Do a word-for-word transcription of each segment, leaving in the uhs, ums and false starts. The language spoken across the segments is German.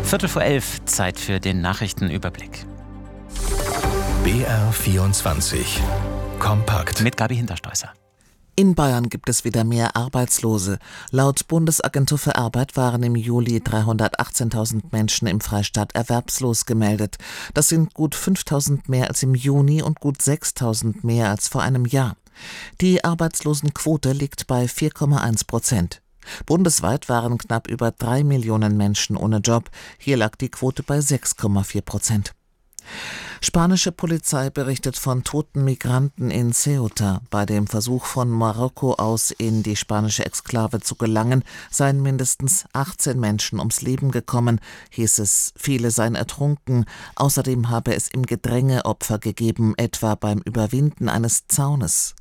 Viertel vor elf, Zeit für den Nachrichtenüberblick. B R vierundzwanzig. Kompakt. Mit Gabi Hinterstoißer. In Bayern gibt es wieder mehr Arbeitslose. Laut Bundesagentur für Arbeit waren im Juli dreihundertachtzehntausend Menschen im Freistaat erwerbslos gemeldet. Das sind gut fünftausend mehr als im Juni und gut sechstausend mehr als vor einem Jahr. Die Arbeitslosenquote liegt bei vier Komma eins Prozent. Bundesweit waren knapp über drei Millionen Menschen ohne Job. Hier lag die Quote bei sechs Komma vier Prozent. Spanische Polizei berichtet von toten Migranten in Ceuta. Bei dem Versuch von Marokko aus in die spanische Exklave zu gelangen, seien mindestens achtzehn Menschen ums Leben gekommen, hieß es, viele seien ertrunken. Außerdem habe es im Gedränge Opfer gegeben, etwa beim Überwinden eines Zaunes.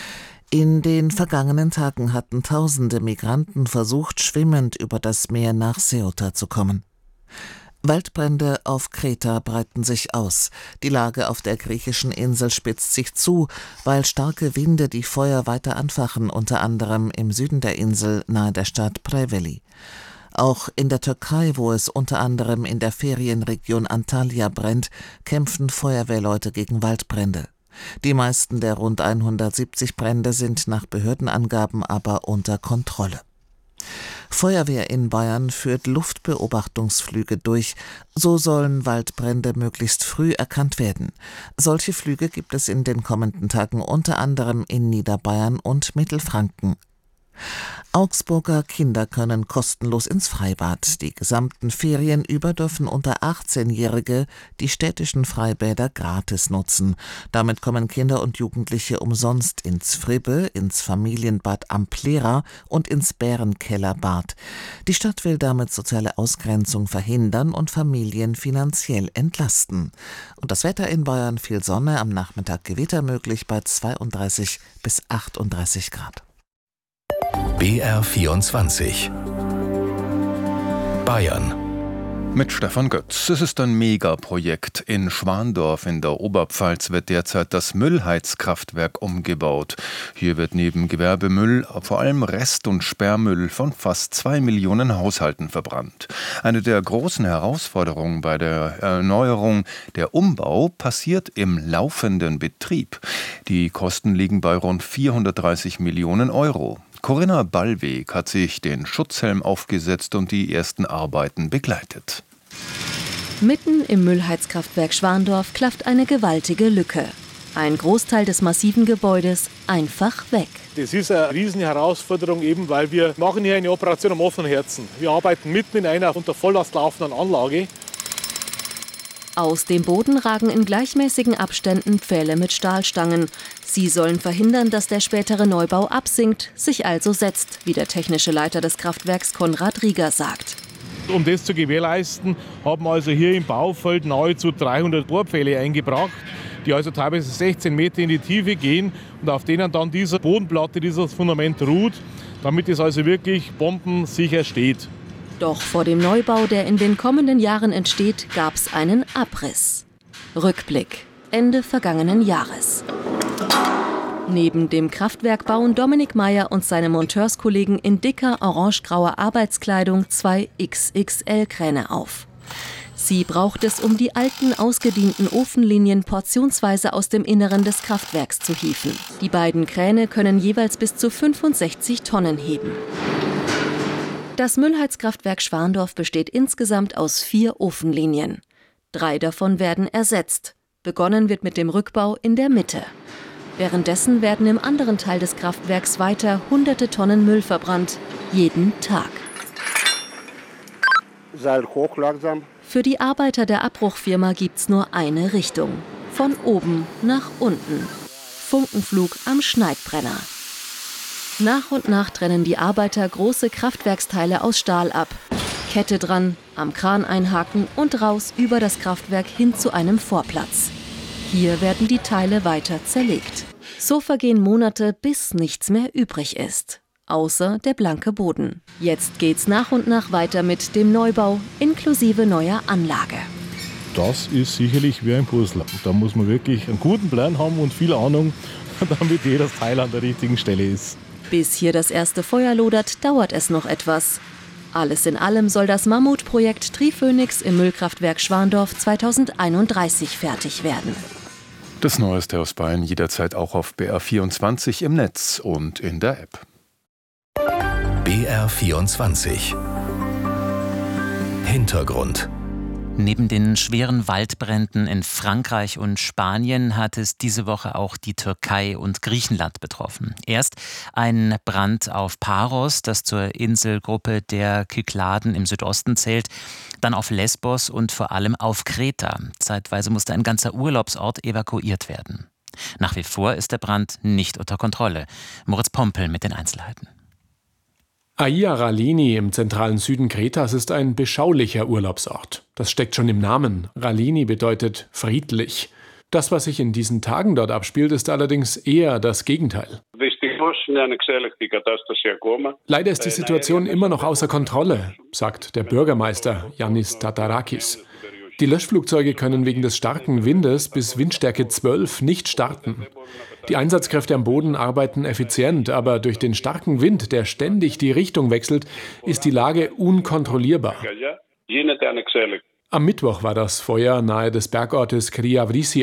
In den vergangenen Tagen hatten tausende Migranten versucht, schwimmend über das Meer nach Ceuta zu kommen. Waldbrände auf Kreta breiten sich aus. Die Lage auf der griechischen Insel spitzt sich zu, weil starke Winde die Feuer weiter anfachen, unter anderem im Süden der Insel nahe der Stadt Preveli. Auch in der Türkei, wo es unter anderem in der Ferienregion Antalya brennt, kämpfen Feuerwehrleute gegen Waldbrände. Die meisten der rund hundertsiebzig Brände sind nach Behördenangaben aber unter Kontrolle. Feuerwehr in Bayern führt Luftbeobachtungsflüge durch. So sollen Waldbrände möglichst früh erkannt werden. Solche Flüge gibt es in den kommenden Tagen unter anderem in Niederbayern und Mittelfranken. Augsburger Kinder können kostenlos ins Freibad. Die gesamten Ferien über dürfen unter achtzehnjährige die städtischen Freibäder gratis nutzen. Damit kommen Kinder und Jugendliche umsonst ins Fribbe, ins Familienbad Amplera und ins Bärenkellerbad. Die Stadt will damit soziale Ausgrenzung verhindern und Familien finanziell entlasten. Und das Wetter in Bayern: viel Sonne, am Nachmittag Gewitter möglich bei zweiunddreißig bis achtunddreißig Grad. B R vierundzwanzig. Bayern. Mit Stefan Götz. Es ist ein Megaprojekt. In Schwandorf in der Oberpfalz wird derzeit das Müllheizkraftwerk umgebaut. Hier wird neben Gewerbemüll vor allem Rest- und Sperrmüll von fast zwei Millionen Haushalten verbrannt. Eine der großen Herausforderungen bei der Erneuerung: der Umbau passiert im laufenden Betrieb. Die Kosten liegen bei rund vierhundertdreißig Millionen Euro. Corinna Ballweg hat sich den Schutzhelm aufgesetzt und die ersten Arbeiten begleitet. Mitten im Müllheizkraftwerk Schwandorf klafft eine gewaltige Lücke. Ein Großteil des massiven Gebäudes einfach weg. Das ist eine riesen Herausforderung, eben weil wir machen hier eine Operation am offenen Herzen. Wir arbeiten mitten in einer unter Volllast laufenden Anlage. Aus dem Boden ragen in gleichmäßigen Abständen Pfähle mit Stahlstangen. Sie sollen verhindern, dass der spätere Neubau absinkt, sich also setzt, wie der technische Leiter des Kraftwerks Konrad Rieger sagt. Um das zu gewährleisten, haben wir also hier im Baufeld nahezu dreihundert Bohrpfähle eingebracht, die also teilweise sechzehn Meter in die Tiefe gehen und auf denen dann diese Bodenplatte, dieses Fundament ruht, damit es also wirklich bombensicher steht. Doch vor dem Neubau, der in den kommenden Jahren entsteht, gab es einen Abriss. Rückblick: Ende vergangenen Jahres. Neben dem Kraftwerk bauen Dominik Meyer und seine Monteurskollegen in dicker orange-grauer Arbeitskleidung zwei X X L-Kräne auf. Sie braucht es, um die alten, ausgedienten Ofenlinien portionsweise aus dem Inneren des Kraftwerks zu hieven. Die beiden Kräne können jeweils bis zu fünfundsechzig Tonnen heben. Das Müllheizkraftwerk Schwandorf besteht insgesamt aus vier Ofenlinien. Drei davon werden ersetzt. Begonnen wird mit dem Rückbau in der Mitte. Währenddessen werden im anderen Teil des Kraftwerks weiter hunderte Tonnen Müll verbrannt, jeden Tag. Seil hoch langsam. Für die Arbeiter der Abbruchfirma gibt's nur eine Richtung: von oben nach unten. Funkenflug am Schneidbrenner. Nach und nach trennen die Arbeiter große Kraftwerksteile aus Stahl ab. Kette dran, am Kran einhaken und raus über das Kraftwerk hin zu einem Vorplatz. Hier werden die Teile weiter zerlegt. So vergehen Monate, bis nichts mehr übrig ist. Außer der blanke Boden. Jetzt geht's nach und nach weiter mit dem Neubau inklusive neuer Anlage. Das ist sicherlich wie ein Puzzle. Da muss man wirklich einen guten Plan haben und viel Ahnung, damit jedes Teil an der richtigen Stelle ist. Bis hier das erste Feuer lodert, dauert es noch etwas. Alles in allem soll das Mammutprojekt Triphoenix im Müllkraftwerk Schwandorf zweitausendeinunddreißig fertig werden. Das Neueste aus Bayern jederzeit auch auf B R vierundzwanzig im Netz und in der App. B R vierundzwanzig Hintergrund. Neben den schweren Waldbränden in Frankreich und Spanien hat es diese Woche auch die Türkei und Griechenland betroffen. Erst ein Brand auf Paros, das zur Inselgruppe der Kykladen im Südosten zählt, dann auf Lesbos und vor allem auf Kreta. Zeitweise musste ein ganzer Urlaubsort evakuiert werden. Nach wie vor ist der Brand nicht unter Kontrolle. Moritz Pompel mit den Einzelheiten. Aia Ralini im zentralen Süden Kretas ist ein beschaulicher Urlaubsort. Das steckt schon im Namen. Ralini bedeutet friedlich. Das, was sich in diesen Tagen dort abspielt, ist allerdings eher das Gegenteil. Leider ist die Situation immer noch außer Kontrolle, sagt der Bürgermeister Yannis Tatarakis. Die Löschflugzeuge können wegen des starken Windes bis Windstärke zwölf nicht starten. Die Einsatzkräfte am Boden arbeiten effizient, aber durch den starken Wind, der ständig die Richtung wechselt, ist die Lage unkontrollierbar. Am Mittwoch war das Feuer nahe des Bergortes Kriavrisi